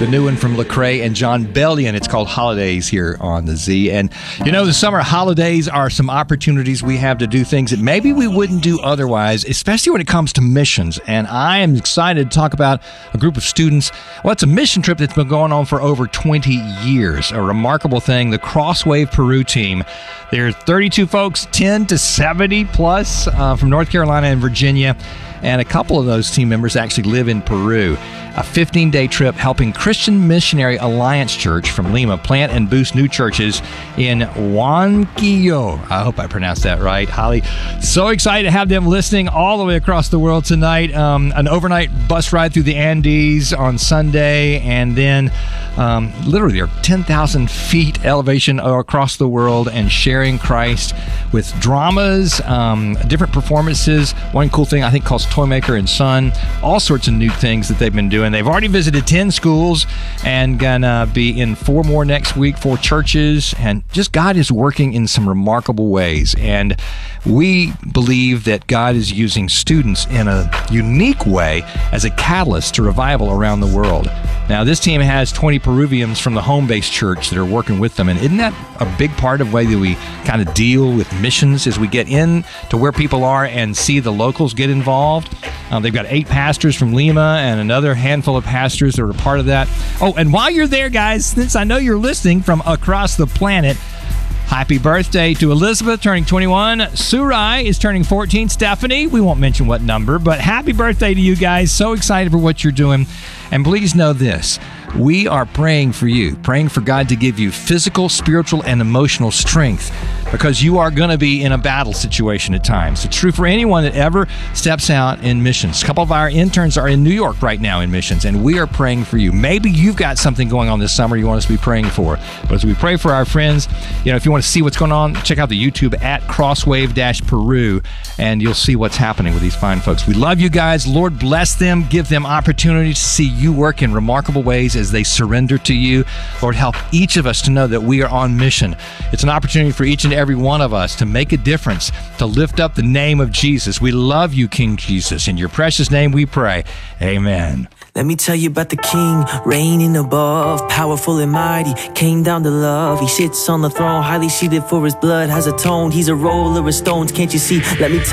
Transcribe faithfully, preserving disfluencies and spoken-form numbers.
the new one from Lecrae and John Bellion. It's called Holidays here on the Z. And, you know, the summer holidays are some opportunities we have to do things that maybe we wouldn't do otherwise, especially when it comes to missions. And I am excited to talk about a group of students. Well, it's a mission trip that's been going on for over twenty years. A remarkable thing. The Crosswave Peru team. There are thirty-two folks, ten to seventy plus uh, from North Carolina and Virginia. And a couple of those team members actually live in Peru. A fifteen-day trip helping Christian Missionary Alliance Church from Lima plant and boost new churches in Huanquillo. I hope I pronounced that right, Holly. So excited to have them listening all the way across the world tonight. Um, an overnight bus ride through the Andes on Sunday, and then um, literally they're ten thousand feet elevation across the world and sharing Christ with dramas, um, different performances. One cool thing I think calls Toymaker and Son, all sorts of new things that they've been doing. They've already visited ten schools and gonna be in four more next week, four churches, and just God is working in some remarkable ways. And we believe that God is using students in a unique way as a catalyst to revival around the world. Now, this team has twenty Peruvians from the home-based church that are working with them, and isn't that a big part of the way that we kind of deal with missions as we get in to where people are and see the locals get involved? Um, they've got eight pastors from Lima and another handful of pastors that are a part of that. Oh, and while you're there, guys, since I know you're listening from across the planet, happy birthday to Elizabeth, turning twenty-one. Surai is turning fourteen. Stephanie, we won't mention what number, but happy birthday to you guys. So excited for what you're doing. And please know this. We are praying for you, praying for God to give you physical, spiritual, and emotional strength, because you are going to be in a battle situation at times. It's true for anyone that ever steps out in missions. A couple of our interns are in New York right now in missions, and we are praying for you. Maybe you've got something going on this summer you want us to be praying for. But as we pray for our friends, you know, if you want to see what's going on, check out the YouTube at Crosswave-Peru, and you'll see what's happening with these fine folks. We love you guys. Lord, bless them. Give them opportunity to see you work in remarkable ways as they surrender to you. Lord, help each of us to know that we are on mission. It's an opportunity for each and every one of us to make a difference, to lift up the name of Jesus. We love you, King Jesus. In your precious name we pray. Amen. Let me tell you about the King, reigning above, powerful and mighty, came down to love. He sits on the throne, highly seated, for his blood has atoned. He's a roller of stones, can't you see? Let me tell